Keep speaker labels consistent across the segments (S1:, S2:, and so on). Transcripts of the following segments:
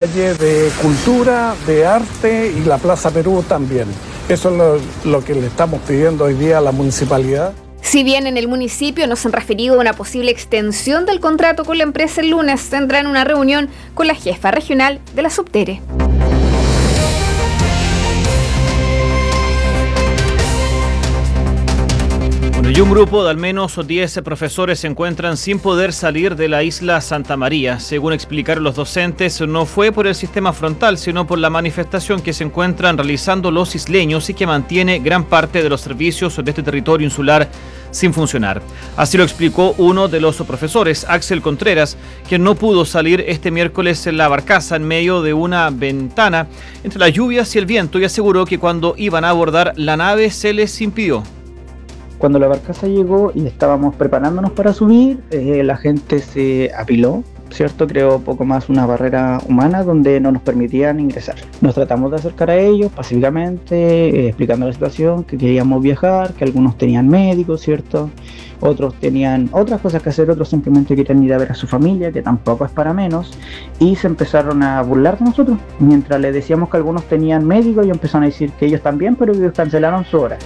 S1: calle de cultura, de arte y la Plaza Perú también. Eso es lo que le estamos pidiendo hoy día a la municipalidad.
S2: Si bien en el municipio nos han referido a una posible extensión del contrato con la empresa el lunes, tendrán una reunión con la jefa regional de la Subtere.
S3: Y un grupo de al menos 10 profesores se encuentran sin poder salir de la isla Santa María. Según explicaron los docentes, no fue por el sistema frontal, sino por la manifestación que se encuentran realizando los isleños y que mantiene gran parte de los servicios de este territorio insular sin funcionar. Así lo explicó uno de los profesores, Axel Contreras, quien no pudo salir este miércoles en la barcaza en medio de una ventana entre las lluvias y el viento, y aseguró que cuando iban a abordar la nave se les impidió.
S4: Cuando la barcaza llegó y estábamos preparándonos para subir, la gente se apiló, ¿cierto? Creó poco más una barrera humana donde no nos permitían ingresar. Nos tratamos de acercar a ellos pacíficamente, explicando la situación, que queríamos viajar, que algunos tenían médicos, ¿cierto? Otros tenían otras cosas que hacer, otros simplemente querían ir a ver a su familia, que tampoco es para menos, y se empezaron a burlar de nosotros. Mientras les decíamos que algunos tenían médicos, ellos empezaron a decir que ellos también, pero ellos cancelaron su hora.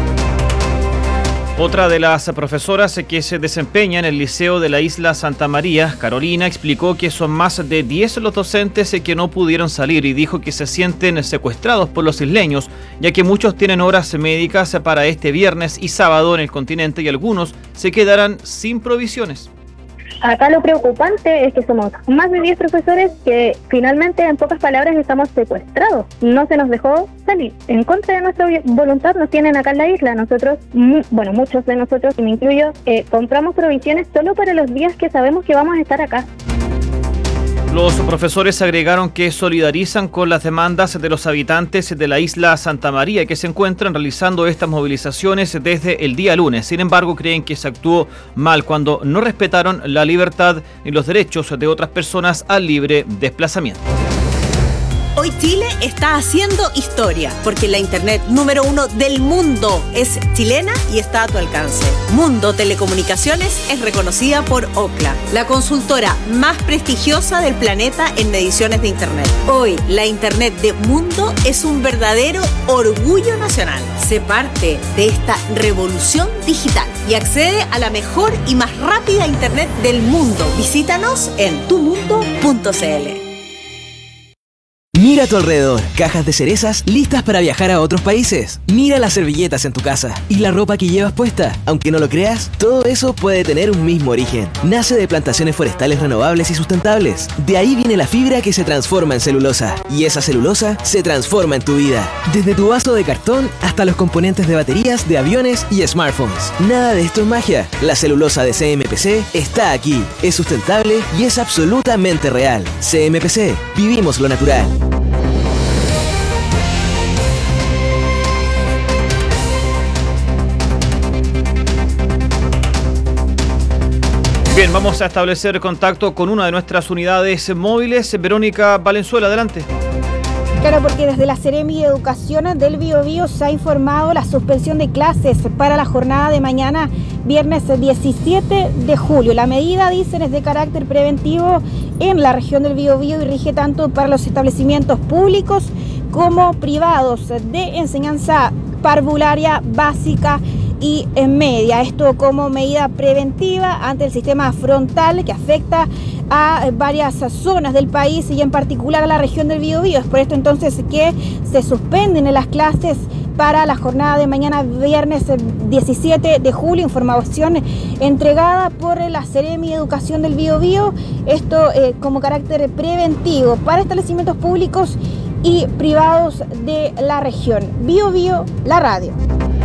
S3: Otra de las profesoras que se desempeña en el Liceo de la Isla Santa María, Carolina, explicó que son más de 10 los docentes que no pudieron salir y dijo que se sienten secuestrados por los isleños, ya que muchos tienen horas médicas para este viernes y sábado en el continente y algunos se quedarán sin provisiones.
S5: Acá lo preocupante es que somos más de 10 profesores que finalmente, en pocas palabras, estamos secuestrados. No se nos dejó salir. En contra de nuestra voluntad nos tienen acá en la isla. Nosotros, muchos de nosotros, y me incluyo, compramos provisiones solo para los días que sabemos que vamos a estar acá.
S3: Los profesores agregaron que solidarizan con las demandas de los habitantes de la isla Santa María que se encuentran realizando estas movilizaciones desde el día lunes. Sin embargo, creen que se actuó mal cuando no respetaron la libertad y los derechos de otras personas al libre desplazamiento.
S6: Hoy Chile está haciendo historia, porque la internet número 1 del mundo es chilena y está a tu alcance. Mundo Telecomunicaciones es reconocida por Ookla, la consultora más prestigiosa del planeta en mediciones de internet. Hoy, la internet de Mundo es un verdadero orgullo nacional. Sé parte de esta revolución digital y accede a la mejor y más rápida internet del mundo. Visítanos en tumundo.cl.
S7: Mira a tu alrededor, cajas de cerezas listas para viajar a otros países. Mira las servilletas en tu casa y la ropa que llevas puesta. Aunque no lo creas, todo eso puede tener un mismo origen. Nace de plantaciones forestales renovables y sustentables. De ahí viene la fibra que se transforma en celulosa. Y esa celulosa se transforma en tu vida. Desde tu vaso de cartón hasta los componentes de baterías de aviones y smartphones. Nada de esto es magia. La celulosa de CMPC está aquí. Es sustentable y es absolutamente real. CMPC, vivimos lo natural.
S3: Bien, vamos a establecer contacto con una de nuestras unidades móviles. Verónica Valenzuela, adelante.
S8: Claro, porque desde la Seremi de Educación del Biobío se ha informado la suspensión de clases para la jornada de mañana, viernes 17 de julio. La medida, dicen, es de carácter preventivo en la región del Biobío y rige tanto para los establecimientos públicos como privados de enseñanza parvularia básica y media. Esto como medida preventiva ante el sistema frontal que afecta a varias zonas del país y en particular a la región del Biobío. Es por esto entonces que se suspenden las clases para la jornada de mañana viernes 17 de julio. Información entregada por la Seremi de Educación del Biobío. Esto como carácter preventivo para establecimientos públicos y privados de la región. Biobío, la radio.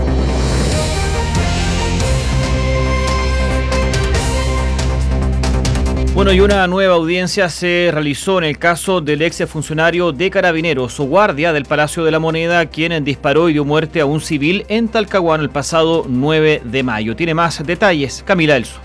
S3: Bueno, y una nueva audiencia se realizó en el caso del ex funcionario de Carabineros, guardia del Palacio de la Moneda, quien disparó y dio muerte a un civil en Talcahuano el pasado 9 de mayo. Tiene más detalles, Camila Elso.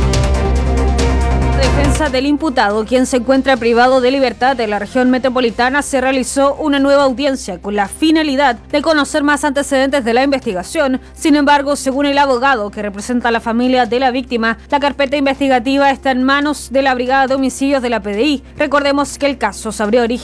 S9: Defensa del imputado, quien se encuentra privado de libertad de la región metropolitana, se realizó una nueva audiencia con la finalidad de conocer más antecedentes de la investigación. Sin embargo, según el abogado que representa a la familia de la víctima, la carpeta investigativa está en manos de la Brigada de Homicidios de la PDI. Recordemos que el caso se abrió origen